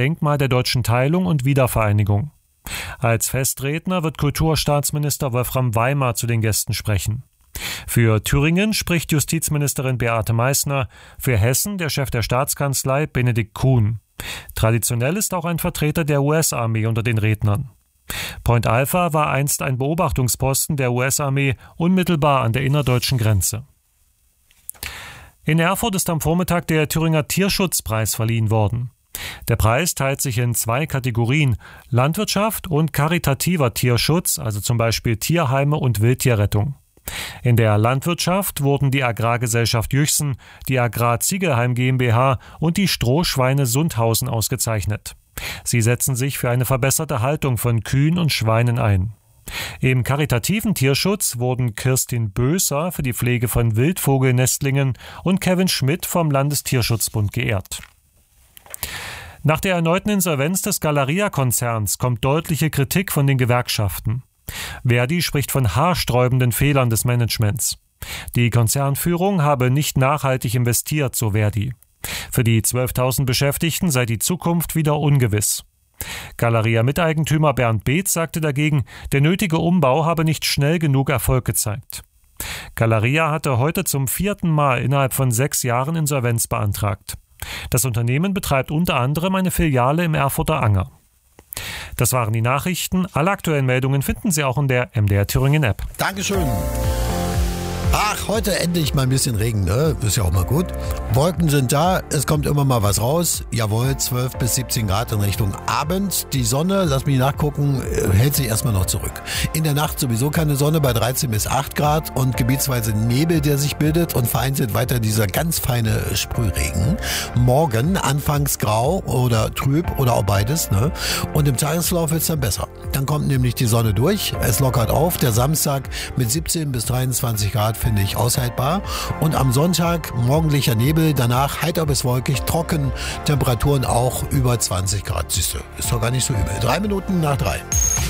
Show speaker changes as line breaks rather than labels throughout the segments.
Denkmal der deutschen Teilung und Wiedervereinigung. Als Festredner wird Kulturstaatsminister Wolfram Weimar zu den Gästen sprechen. Für Thüringen spricht Justizministerin Beate Meißner, für Hessen der Chef der Staatskanzlei Benedikt Kuhn. Traditionell ist auch ein Vertreter der US-Armee unter den Rednern. Point Alpha war einst ein Beobachtungsposten der US-Armee unmittelbar an der innerdeutschen Grenze. In Erfurt ist am Vormittag der Thüringer Tierschutzpreis verliehen worden. Der Preis teilt sich in 2 Kategorien: Landwirtschaft und karitativer Tierschutz, also zum Beispiel Tierheime und Wildtierrettung. In der Landwirtschaft wurden die Agrargesellschaft Jüchsen, die Agrar Ziegelheim GmbH und die Strohschweine Sundhausen ausgezeichnet. Sie setzen sich für eine verbesserte Haltung von Kühen und Schweinen ein. Im karitativen Tierschutz wurden Kirstin Böser für die Pflege von Wildvogelnestlingen und Kevin Schmidt vom Landestierschutzbund geehrt. Nach der erneuten Insolvenz des Galeria-Konzerns kommt deutliche Kritik von den Gewerkschaften. Verdi spricht von haarsträubenden Fehlern des Managements. Die Konzernführung habe nicht nachhaltig investiert, so Verdi. Für die 12.000 Beschäftigten sei die Zukunft wieder ungewiss. Galeria-Miteigentümer Bernd Beetz sagte dagegen, der nötige Umbau habe nicht schnell genug Erfolg gezeigt. Galeria hatte heute zum 4. Mal innerhalb von 6 Jahren Insolvenz beantragt. Das Unternehmen betreibt unter anderem eine Filiale im Erfurter Anger. Das waren die Nachrichten. Alle aktuellen Meldungen finden Sie auch in der MDR Thüringen App.
Dankeschön. Ach, heute endlich mal ein bisschen Regen, ne? Ist ja auch mal gut. Wolken sind da, es kommt immer mal was raus. Jawohl, 12 bis 17 Grad in Richtung Abend. Die Sonne, lass mich nachgucken, hält sich erstmal noch zurück. In der Nacht sowieso keine Sonne bei 13 bis 8 Grad und gebietsweise Nebel, der sich bildet und vereinzelt weiter dieser ganz feine Sprühregen. Morgen anfangs grau oder trüb oder auch beides, ne? Und im Tagesverlauf wird es dann besser. Dann kommt nämlich die Sonne durch, es lockert auf. Der Samstag mit 17 bis 23 Grad finde ich aushaltbar. Und am Sonntag morgendlicher Nebel, danach heiter bis wolkig, trocken, Temperaturen auch über 20 Grad. Siehste, ist doch gar nicht so übel. 3 Minuten nach 3.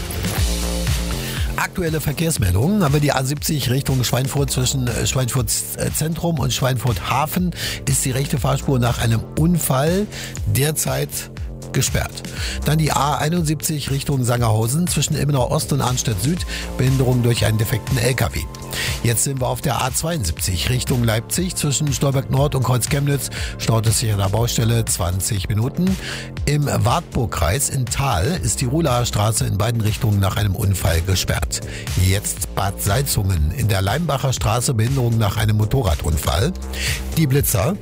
Aktuelle Verkehrsmeldungen haben wir die A70 Richtung Schweinfurt zwischen Schweinfurt Zentrum und Schweinfurt Hafen ist die rechte Fahrspur nach einem Unfall derzeit gesperrt. Dann die A71 Richtung Sangerhausen zwischen Ilmenau Ost und Arnstedt Süd, Behinderung durch einen defekten LKW. Jetzt sind wir auf der A72 Richtung Leipzig zwischen Stolberg Nord und Kreuz Chemnitz, staut es sich an der Baustelle 20 Minuten. Im Wartburgkreis in Thal ist die Ruhlaer Straße in beiden Richtungen nach einem Unfall gesperrt. Jetzt Bad Salzungen in der Leimbacher Straße, Behinderung nach einem Motorradunfall. Die Blitzer.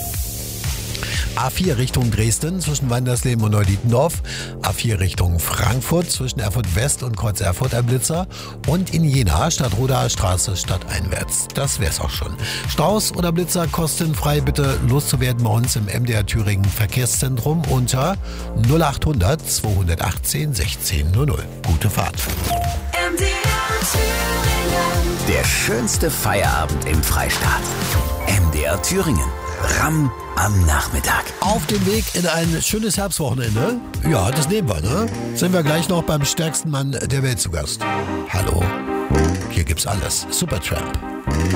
A4 Richtung Dresden zwischen Wandersleben und Neudietendorf, A4 Richtung Frankfurt zwischen Erfurt West und Kreuz Erfurt ein Blitzer und in Jena Stadtrodaer Straße stadteinwärts. Das wär's auch schon. Staus oder Blitzer kostenfrei bitte loszuwerden bei uns im MDR Thüringen Verkehrszentrum unter 0800 218 1600. Gute Fahrt.
MDR Thüringen.
Der schönste Feierabend im Freistaat. MDR Thüringen. Ramm am Nachmittag.
Auf dem Weg in ein schönes Herbstwochenende. Ja, das nehmen wir, ne? Sind wir gleich noch beim stärksten Mann der Welt zu Gast. Hallo, hier gibt's alles. Supertramp.